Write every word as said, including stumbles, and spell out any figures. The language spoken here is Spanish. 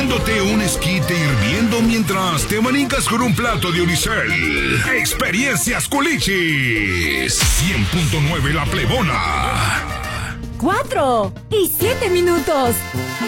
comiéndote un esquite hirviendo mientras te manicas con un plato de unicel. Experiencias Culichis. cien punto nueve La Plebona. Cuatro y siete minutos.